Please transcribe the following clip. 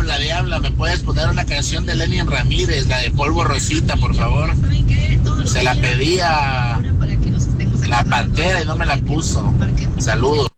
Diabla, ¿me puedes poner una canción de Lenny Ramírez, la de Polvo Rosita, por favor? Se la pedía la Pantera y no me la puso. Saludos.